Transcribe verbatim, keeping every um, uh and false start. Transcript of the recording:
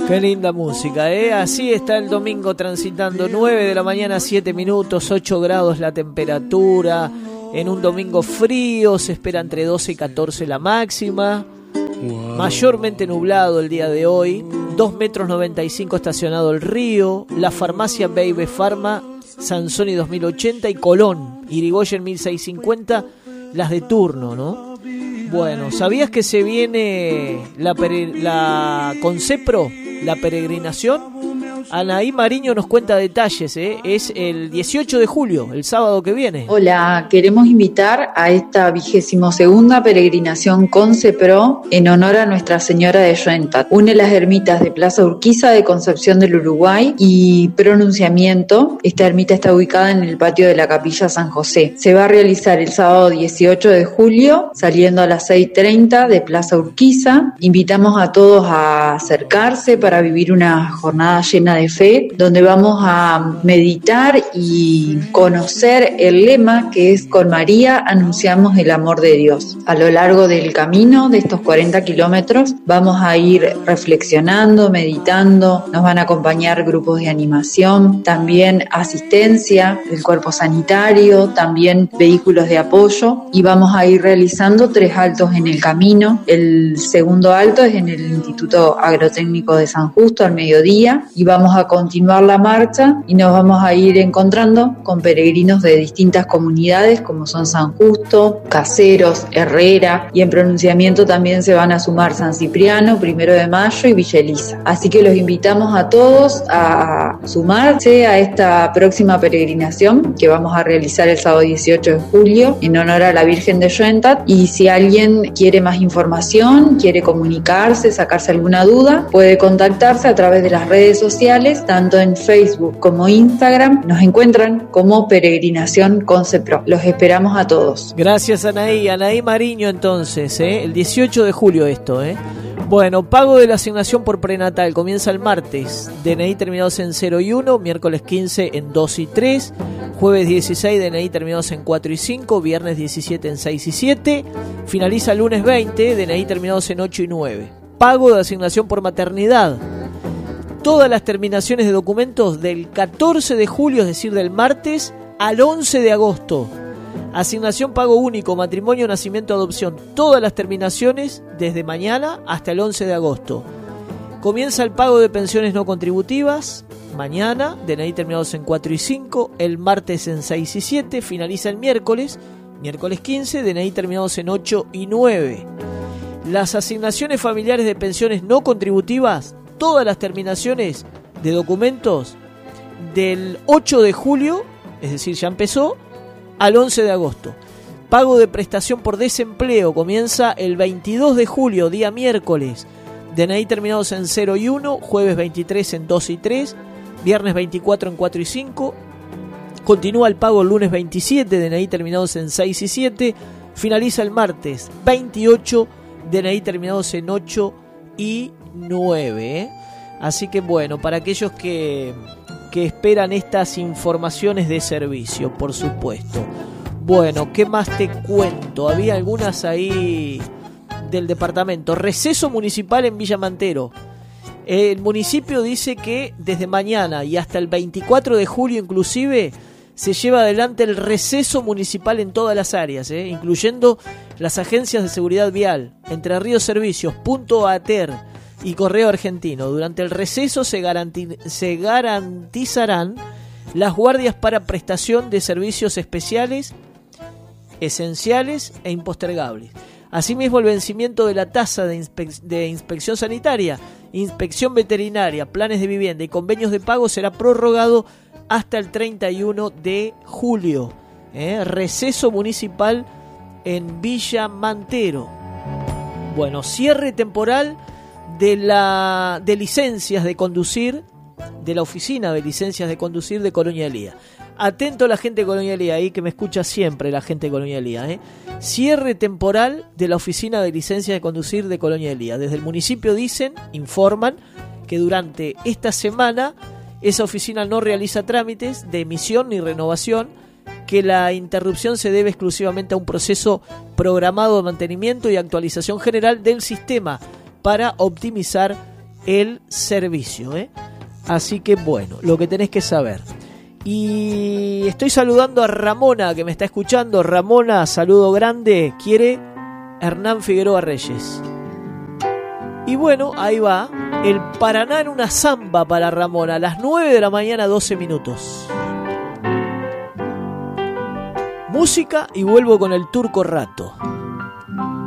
Qué linda música, ¿eh? Así está el domingo transitando. Nueve de la mañana, siete minutos, ocho grados la temperatura. En un domingo frío, se espera entre doce y catorce la máxima. Wow. Mayormente nublado el día de hoy. dos metros noventa y cinco estacionado el río. La farmacia Baby Pharma, Sansoni dos mil ochenta y Colón, Irigoyen mil seiscientos cincuenta, las de turno, ¿no? Bueno, ¿sabías que se viene la, pere- la Concepro, la peregrinación? Anaí Mariño nos cuenta detalles, ¿eh? Es el dieciocho de julio, el sábado que viene. Hola, queremos invitar a esta vigésimo segunda peregrinación Concepro en honor a Nuestra Señora de Schoenstatt. Une las ermitas de Plaza Urquiza de Concepción del Uruguay y Pronunciamiento. Esta ermita está ubicada en el patio de la Capilla San José. Se va a realizar el sábado dieciocho de julio, saliendo a las seis treinta de Plaza Urquiza. Invitamos a todos a acercarse para vivir una jornada llena de fe, donde vamos a meditar y conocer el lema que es: con María anunciamos el amor de Dios. A lo largo del camino de estos cuarenta kilómetros vamos a ir reflexionando, meditando, nos van a acompañar grupos de animación, también asistencia del cuerpo sanitario, también vehículos de apoyo, y vamos a ir realizando tres altos en el camino. El segundo alto es en el Instituto Agrotécnico de San Justo al mediodía, y vamos a continuar la marcha y nos vamos a ir encontrando con peregrinos de distintas comunidades como son San Justo, Caseros, Herrera, y en Pronunciamiento también se van a sumar San Cipriano, Primero de Mayo y Villa Elisa. Así que los invitamos a todos a sumarse a esta próxima peregrinación que vamos a realizar el sábado dieciocho de julio en honor a la Virgen de Schoenstatt. Y si alguien quiere más información, quiere comunicarse, sacarse alguna duda, puede contactarse a través de las redes sociales, tanto en Facebook como Instagram. Nos encuentran como Peregrinación Concepro. Los esperamos a todos. Gracias, Anaí. Anaí Mariño, entonces, ¿eh? El dieciocho de julio esto, ¿eh? Bueno, pago de la asignación por prenatal comienza el martes. D N I terminados en cero y uno, miércoles quince en dos y tres, jueves dieciséis D N I terminados en cuatro y cinco, viernes diecisiete en seis y siete, finaliza el lunes veinte D N I terminados en ocho y nueve. Pago de asignación por maternidad. Todas las terminaciones de documentos del catorce de julio, es decir, del martes al once de agosto. Asignación pago único, matrimonio, nacimiento, adopción. Todas las terminaciones desde mañana hasta el once de agosto. Comienza el pago de pensiones no contributivas mañana, D N I terminados en cuatro y cinco, el martes en seis y siete, finaliza el miércoles, miércoles quince, D N I terminados en ocho y nueve. Las asignaciones familiares de pensiones no contributivas, todas las terminaciones de documentos del ocho de julio, es decir, ya empezó, al once de agosto. Pago de prestación por desempleo comienza el veintidós de julio, día miércoles. D N I terminados en cero y uno, jueves veintitrés en dos y tres, viernes veinticuatro en cuatro y cinco. Continúa el pago el lunes veintisiete, D N I terminados en seis y siete. Finaliza el martes veintiocho, D N I terminados en ocho y nueve. ¿eh? Así que bueno, para aquellos que... que esperan estas informaciones de servicio, por supuesto. Bueno, ¿qué más te cuento? Había algunas ahí del departamento. Receso municipal en Villa Mantero. El municipio dice que desde mañana y hasta el veinticuatro de julio inclusive se lleva adelante el receso municipal en todas las áreas, ¿eh? incluyendo las agencias de seguridad vial, Entre Ríos Servicios, Punto Ater y Correo Argentino. Durante el receso se, garanti- se garantizarán las guardias para prestación de servicios especiales, esenciales e impostergables. Asimismo, el vencimiento de la tasa de, inspe- de inspección sanitaria, inspección veterinaria, planes de vivienda y convenios de pago será prorrogado hasta el treinta y uno de julio. ¿eh? Receso municipal en Villa Mantero. Bueno, cierre temporal de la de licencias de conducir de la oficina de licencias de conducir de Colonia Elía. Atento a la gente de Colonia Elía ahí, que me escucha siempre la gente de Colonia Elía, ¿eh? Cierre temporal de la oficina de licencias de conducir de Colonia Elía. Desde el municipio dicen, informan, que durante esta semana esa oficina no realiza trámites de emisión ni renovación, que la interrupción se debe exclusivamente a un proceso programado de mantenimiento y actualización general del sistema para optimizar el servicio, ¿eh? Así que bueno, lo que tenés que saber. Y estoy saludando a Ramona, que me está escuchando. Ramona, saludo grande. Quiere Hernán Figueroa Reyes. Y bueno, ahí va. El Paraná en una samba para Ramona. A las nueve de la mañana, doce minutos. Música y vuelvo con el Turco Rato.